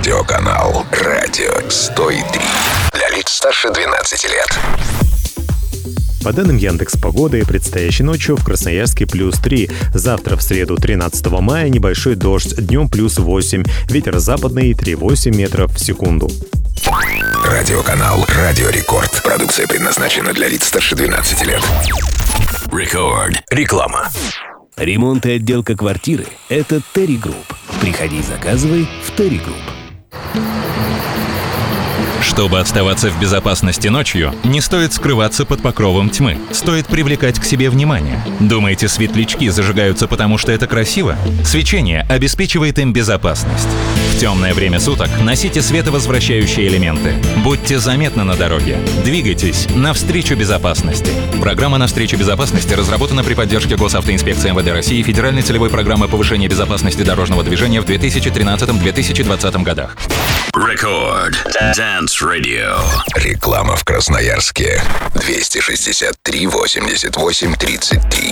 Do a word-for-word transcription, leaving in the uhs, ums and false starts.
Радиоканал Радио сто три. Для лиц старше двенадцати лет. По данным Яндекс.Погоды, предстоящей ночью в Красноярске плюс три. Завтра, в среду, тринадцатого мая, небольшой дождь, днем плюс восемь. Ветер западный три целых восемь десятых метров в секунду. Радиоканал Радио Рекорд. Продукция предназначена для лиц старше двенадцати лет. Рекорд. Реклама. Ремонт и отделка квартиры – это Терри Групп. Приходи и заказывай в Терри Групп. Чтобы оставаться в безопасности ночью, не стоит скрываться под покровом тьмы. Стоит привлекать к себе внимание. Думаете, светлячки зажигаются потому, что это красиво? Свечение обеспечивает им безопасность. В темное время суток носите световозвращающие элементы. Будьте заметны на дороге. Двигайтесь навстречу безопасности. Программа «Навстречу безопасности» разработана при поддержке Госавтоинспекции эм вэ дэ России и Федеральной целевой программы повышения безопасности дорожного движения в две тысячи тринадцатом — две тысячи двадцатом годах. Рекорд. Dance Radio. Реклама в Красноярске. двести шестьдесят три восемьдесят восемь тридцать три.